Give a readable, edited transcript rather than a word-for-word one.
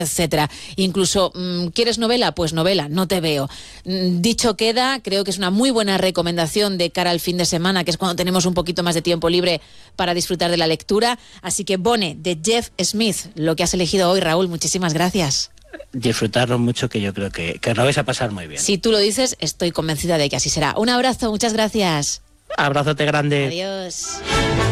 etcétera. Incluso, ¿quieres novela? Pues novela, no te veo. Dicho queda, creo que es una muy buena recomendación de cara al fin de semana, que es cuando tenemos un poquito más de tiempo libre para disfrutar de la lectura. Así que Bone, de Jeff Smith, lo que has elegido hoy, Raúl, muchísimas gracias. Disfrutarlo mucho, que yo creo que lo vais a pasar muy bien. Si tú lo dices, estoy convencida de que así será. Un abrazo, muchas gracias. Abrazote grande. Adiós.